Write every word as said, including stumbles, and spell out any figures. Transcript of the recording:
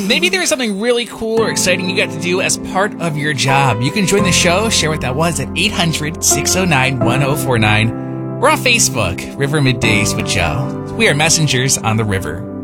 maybe there was something really cool or exciting you got to do as part of your job. You can join the show, share what that was at eight hundred, six oh nine, one oh four nine. We're on Facebook, River Middays with Joe. We are messengers on the river.